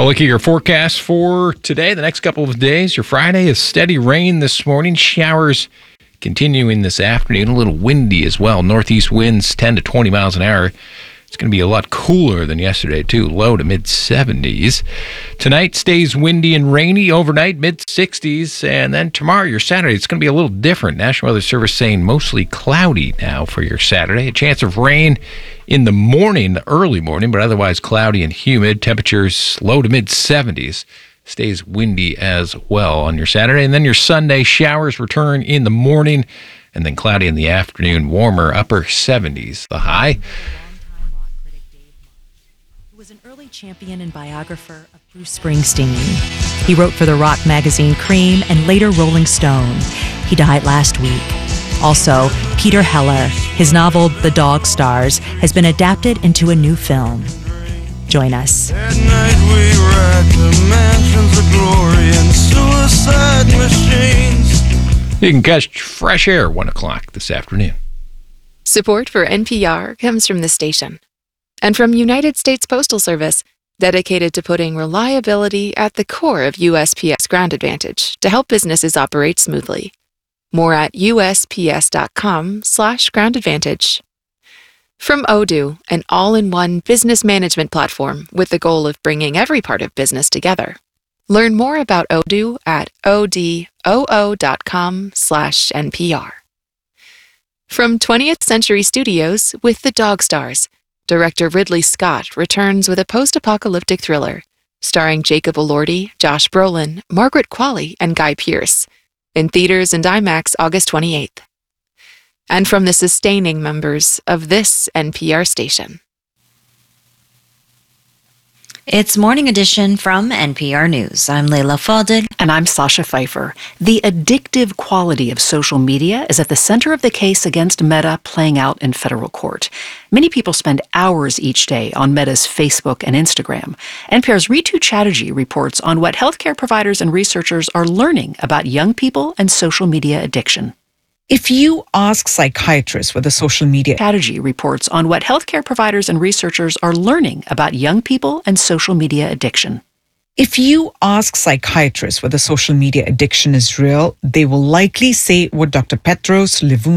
look at your forecast for today, the next couple of days. Your Friday is steady rain this morning. Showers continuing this afternoon. A little windy as well. Northeast winds 10 to 20 miles an hour. It's going to be a lot cooler than yesterday, too. Low to mid-70s. Tonight stays windy and rainy. Overnight, mid-60s. And then tomorrow, your Saturday, it's going to be a little different. National Weather Service saying mostly cloudy now for your Saturday. A chance of rain in the morning, the early morning, but otherwise cloudy and humid. Temperatures low to mid-70s. Stays windy as well on your Saturday. And then your Sunday, showers return in the morning and then cloudy in the afternoon. Warmer, upper 70s. The high. Was an early champion and biographer of Bruce Springsteen. He wrote for the rock magazine Cream and later Rolling Stone. He died last week. Also, Peter Heller, his novel The Dog Stars, has been adapted into a new film. Join us. At night we ride the mansions of glory and suicide machines. You can catch Fresh Air 1 o'clock this afternoon. Support for NPR comes from the station and from United States Postal Service, dedicated to putting reliability at the core of USPS Ground Advantage to help businesses operate smoothly. More at USPS.com/Ground Advantage. From Odoo, an all-in-one business management platform with the goal of bringing every part of business together. Learn more about Odoo at odoo.com/NPR. From 20th Century Studios with The Dog Stars, director Ridley Scott returns with a post-apocalyptic thriller starring Jacob Elordi, Josh Brolin, Margaret Qualley, and Guy Pearce. In theaters and IMAX August 28th. And from the sustaining members of this NPR station. It's Morning Edition from NPR News. I'm Leila Fadel. And I'm Sasha Pfeiffer. The addictive quality of social media is at the center of the case against Meta playing out in federal court. Many people spend hours each day on Meta's Facebook and Instagram. NPR's Ritu Chatterjee reports on what healthcare providers and researchers are learning about young people and social media addiction. If you ask psychiatrists whether social media... Chatterjee reports on what healthcare providers and researchers are learning about young people and social media addiction. If you ask psychiatrists whether social media addiction is real, they will likely say what Dr. Petros Livun